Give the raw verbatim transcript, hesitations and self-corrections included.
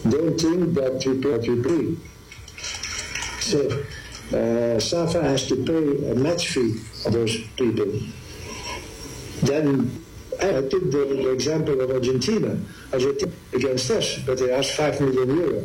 don't think that we pay what we pay. So uh, SAFA has to pay a match fee for those people. Then I took the example of Argentina. Argentina against us, but they asked five million euros.